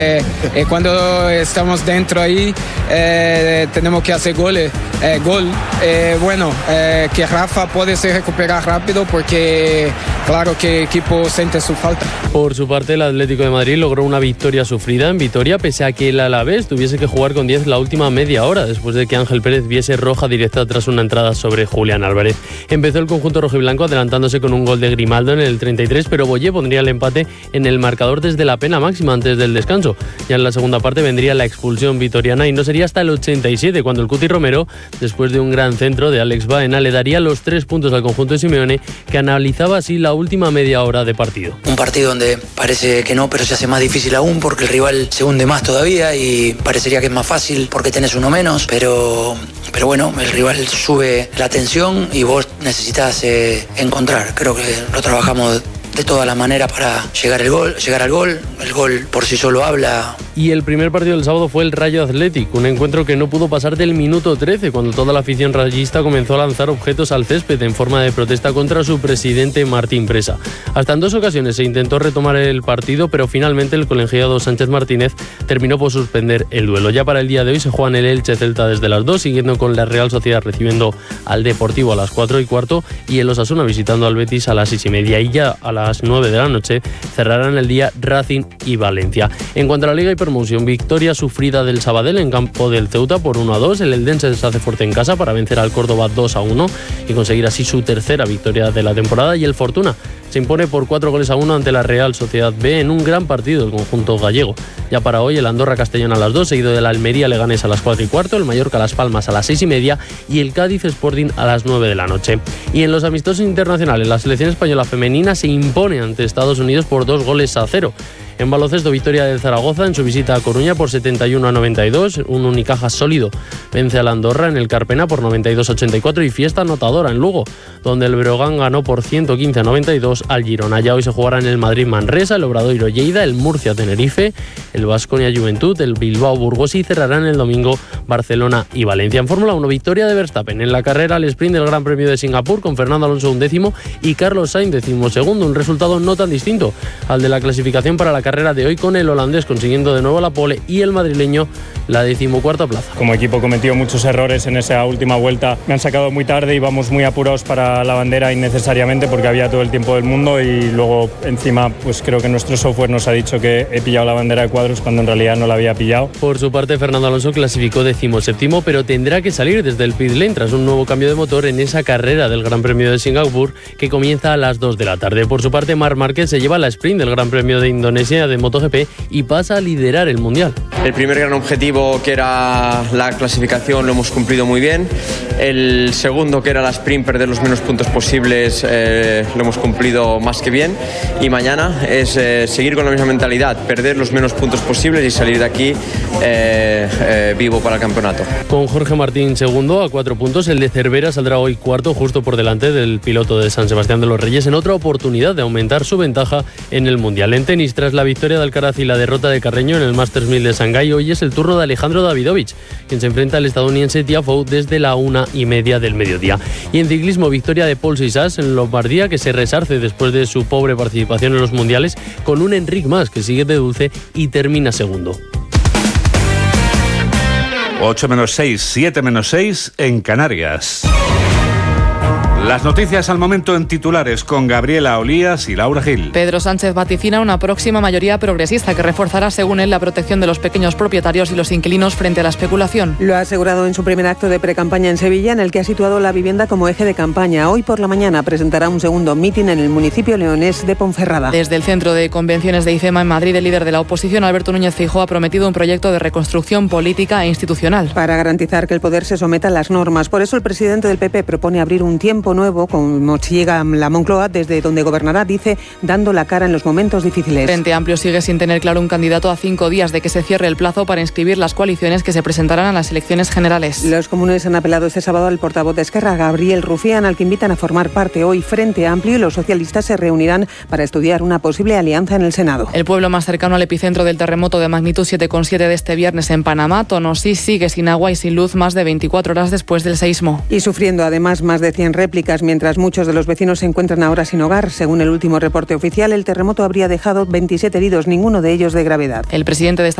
Cuando estamos dentro ahí tenemos que hacer gol. Que Rafa puede se recuperar rápido porque claro que el equipo siente su falta. Por su parte, el Atlético de Madrid logró una victoria sufrida en Vitoria, pese a que el Alavés tuviese que jugar con 10 la última media hora, después de que Ángel Pérez viese roja directa tras una entrada sobre Julián Álvarez. Empezó el conjunto rojiblanco adelantándose con un gol de Grimaldo en el 33, pero Boyé pondría el empate en el marcador desde la pena máxima antes del descanso. Ya en la segunda parte vendría la expulsión vitoriana y no sería hasta el 87 cuando el Cuti Romero, después de un gran centro de Alex Baena, le daría los 3 puntos al conjunto de Simeone, que analizaba así la última media hora de partido. Un partido donde parece que no, pero se hace más difícil aún porque el rival se hunde más todavía y parecería que es más fácil porque tenés uno menos, pero bueno, el rival sube la tensión y vos necesitas encontrar. Creo que lo trabajamos de todas las maneras para llegar al gol. El gol por sí solo habla. Y el primer partido del sábado fue el Rayo Athletic, un encuentro que no pudo pasar del minuto 13, cuando toda la afición rayista comenzó a lanzar objetos al césped en forma de protesta contra su presidente Martín Presa. Hasta en 2 ocasiones se intentó retomar el partido, pero finalmente el colegiado Sánchez Martínez terminó por suspender el duelo. Ya para el día de hoy se juega en el Elche Celta desde las 2, siguiendo con la Real Sociedad recibiendo al Deportivo a las 4:15 y el Osasuna visitando al Betis a las 6:30. Y ya a las 9 de la noche cerrarán el día Racing y Valencia. En cuanto a la Liga Promoción, victoria sufrida del Sabadell en campo del Ceuta por 1-2. El Eldense se hace fuerte en casa para vencer al Córdoba 2-1 y conseguir así su tercera victoria de la temporada. Y el Fortuna se impone por 4-1 ante la Real Sociedad B en un gran partido del conjunto gallego. Ya para hoy el Andorra Castellón a las 2, seguido del Almería Leganés a las 4:15, el Mallorca Las Palmas a las 6:30 y el Cádiz Sporting a las 9 de la noche. Y en los amistosos internacionales, la selección española femenina se impone ante Estados Unidos por 2-0. En baloncesto, victoria del Zaragoza en su visita a Coruña por 71-92. Un Unicaja sólido vence al Andorra en el Carpena por 92-84 y fiesta anotadora en Lugo, donde el Breogán ganó por 115-92 al Girona. Ya hoy se jugará en el Madrid Manresa, el Obradoiro Lleida, el Murcia Tenerife, el Baskonia Juventud, el Bilbao Burgos y cerrarán el domingo Barcelona y Valencia. En Fórmula 1, victoria de Verstappen en la carrera al sprint del Gran Premio de Singapur con Fernando Alonso 11º y Carlos Sainz 12º, un resultado no tan distinto al de la clasificación para la carrera de hoy, con el holandés consiguiendo de nuevo la pole y el madrileño la 14ª plaza. Como equipo cometió muchos errores en esa última vuelta, me han sacado muy tarde y vamos muy apurados para la bandera innecesariamente porque había todo el tiempo del mundo y luego encima pues creo que nuestro software nos ha dicho que he pillado la bandera de cuadros cuando en realidad no la había pillado. Por su parte, Fernando Alonso clasificó 17º, pero tendrá que salir desde el pit lane tras un nuevo cambio de motor en esa carrera del Gran Premio de Singapur que comienza a las 2 de la tarde. Por su parte, Marc Márquez se lleva la sprint del Gran Premio de Indonesia de MotoGP y pasa a liderar el Mundial. El primer gran objetivo, que era la clasificación, lo hemos cumplido muy bien. El segundo, que era la sprint, perder los menos puntos posibles, lo hemos cumplido más que bien. Y mañana es seguir con la misma mentalidad, perder los menos puntos posibles y salir de aquí vivo para el campeonato. Con Jorge Martín segundo a 4 puntos, el de Cervera saldrá hoy cuarto, justo por delante del piloto de San Sebastián de los Reyes, en otra oportunidad de aumentar su ventaja en el Mundial. En tenis, tras la victoria de Alcaraz y la derrota de Carreño en el Masters 1000 de Shanghái, hoy es el turno de Alejandro Davidovich, quien se enfrenta al estadounidense Tiafoe desde la 1:30 del mediodía. Y en ciclismo, victoria de Paul Sisas en Lombardía, que se resarce después de su pobre participación en los mundiales, con un Enric Mas que sigue de dulce y termina segundo. 8-6, 7-6 en Canarias. Las noticias al momento en titulares con Gabriela Olías y Laura Gil. Pedro Sánchez vaticina una próxima mayoría progresista que reforzará, según él, la protección de los pequeños propietarios y los inquilinos frente a la especulación. Lo ha asegurado en su primer acto de precampaña en Sevilla, en el que ha situado la vivienda como eje de campaña. Hoy por la mañana presentará un segundo mitin en el municipio leonés de Ponferrada. Desde el Centro de Convenciones de IFEMA en Madrid, el líder de la oposición, Alberto Núñez Feijóo, ha prometido un proyecto de reconstrucción política e institucional. Para garantizar que el poder se someta a las normas. Por eso el presidente del PP propone abrir un tiempo nuevo, como si llega la Moncloa, desde donde gobernará, dice, dando la cara en los momentos difíciles. Frente Amplio sigue sin tener claro un candidato a 5 días de que se cierre el plazo para inscribir las coaliciones que se presentarán a las elecciones generales. Los comunes han apelado este sábado al portavoz de Esquerra, Gabriel Rufián, al que invitan a formar parte. Hoy, Frente Amplio y los socialistas se reunirán para estudiar una posible alianza en el Senado. El pueblo más cercano al epicentro del terremoto de magnitud 7,7 de este viernes en Panamá, Tonosí, sigue sin agua y sin luz más de 24 horas después del seísmo. Y sufriendo además más de 100 réplicas eléctricas, mientras muchos de los vecinos se encuentran ahora sin hogar. Según el último reporte oficial, el terremoto habría dejado 27 heridos, ninguno de ellos de gravedad. El presidente de